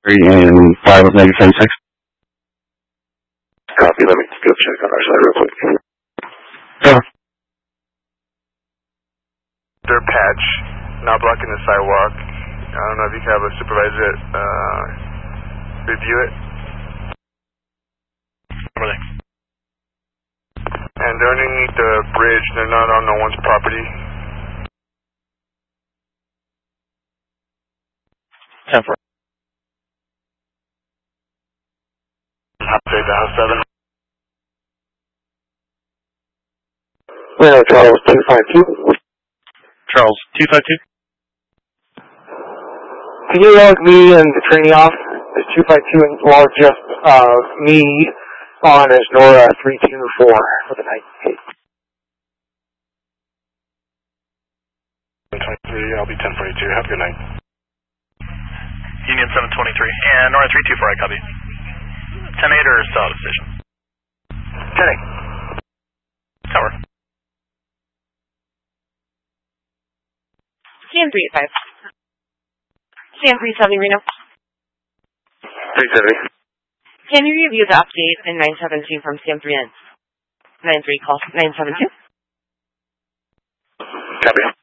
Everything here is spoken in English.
and 5 of negative 76. Copy. Let me go check on our side real quick. Dirt patch, not blocking the sidewalk. I don't know if you can have a supervisor review it. And they're underneath the bridge. They're not on no one's property. 10 for. Update to house 7. Well, Charles 252. Charles 252. Can you log me and the training off as 252 and log just me on as Nora 324 for the night? 23, I'll be 1042. Have a good night. Union 723 and Nora 324, I copy. 10-8 or still out of station? 10-8. Tower. CM385. CM370 Reno. 370. Can you review the update in 917 from CM3N? 93 call 972. Copy.